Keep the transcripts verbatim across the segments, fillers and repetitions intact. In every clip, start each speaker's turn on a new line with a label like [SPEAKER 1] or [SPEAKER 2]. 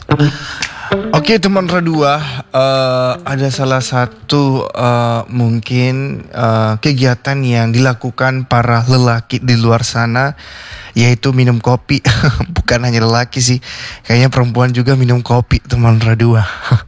[SPEAKER 1] Oke teman Radua, uh, ada salah satu uh, mungkin uh, kegiatan yang dilakukan para lelaki di luar sana, yaitu minum kopi. Bukan hanya lelaki sih, kayaknya perempuan juga minum kopi teman Radua.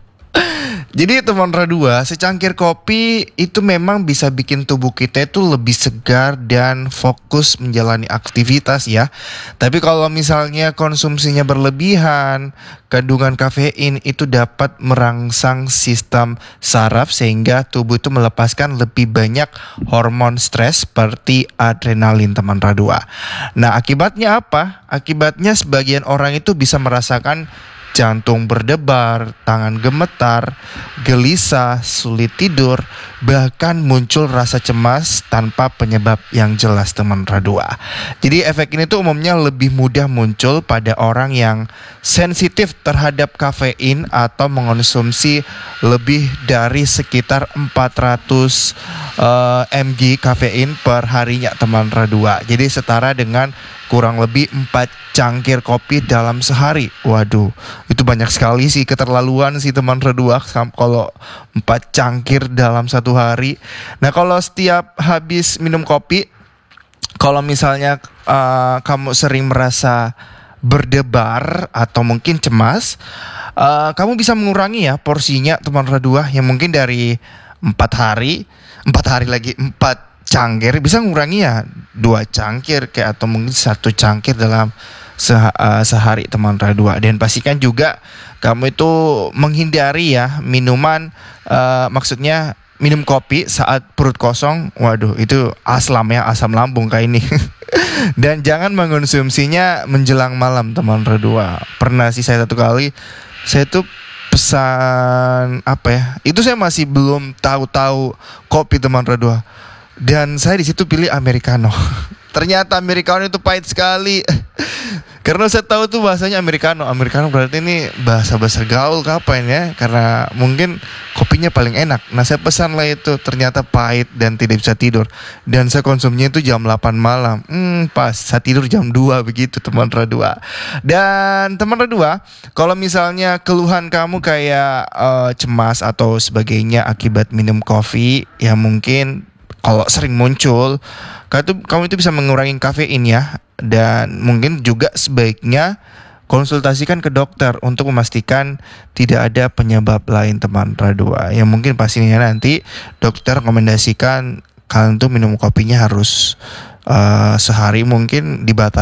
[SPEAKER 1] Jadi teman Radua, secangkir kopi itu memang bisa bikin tubuh kita itu lebih segar dan fokus menjalani aktivitas ya. Tapi kalau misalnya konsumsinya berlebihan, kandungan kafein itu dapat merangsang sistem saraf sehingga tubuh itu melepaskan lebih banyak hormon stres seperti adrenalin teman Radua. Nah, akibatnya apa? Akibatnya sebagian orang itu bisa merasakan jantung berdebar, tangan gemetar, gelisah, sulit tidur, bahkan muncul rasa cemas tanpa penyebab yang jelas teman Radua. Jadi efek ini tuh umumnya lebih mudah muncul pada orang yang sensitif terhadap kafein atau mengonsumsi lebih dari sekitar empat ratus uh, mg kafein per harinya teman Radua. Jadi setara dengan kurang lebih empat cangkir kopi dalam sehari. Waduh, itu banyak sekali sih, keterlaluan sih teman Radua kalau empat cangkir dalam satu hari. Nah, kalau setiap habis minum kopi, kalau misalnya uh, kamu sering merasa berdebar atau mungkin cemas, uh, kamu bisa mengurangi ya porsinya teman Radua, yang mungkin dari empat hari, empat hari lagi empat cangkir bisa mengurangi ya dua cangkir kayak atau mungkin satu cangkir dalam se- uh, sehari teman Radua. Dan pastikan juga kamu itu menghindari ya minuman uh, maksudnya minum kopi saat perut kosong. Waduh, itu aslam ya, asam lambung kayak ini. Dan jangan mengonsumsinya menjelang malam teman Radua. Pernah sih saya satu kali, saya tuh pesan apa ya, itu saya masih belum tahu-tahu kopi teman Radua, dan saya di situ pilih americano. Ternyata americano itu pahit sekali. Karena saya tahu tuh bahasanya americano. Americano berarti ini bahasa-bahasa gaul kapan ya, karena mungkin kopinya paling enak. Nah, saya pesan lah itu, ternyata pahit dan tidak bisa tidur. Dan saya konsumsinya itu jam delapan malam. Hmm, pas saya tidur jam dua begitu teman Radua. Dan teman Radua, kalau misalnya keluhan kamu kayak uh, cemas atau sebagainya akibat minum kopi, ya mungkin kalau sering muncul, kamu itu, kamu itu bisa mengurangi kafein ya. Dan mungkin juga sebaiknya konsultasikan ke dokter untuk memastikan tidak ada penyebab lain teman Radua. Yang mungkin pastinya nanti dokter rekomendasikan kalian tuh minum kopinya harus uh, sehari mungkin dibatasi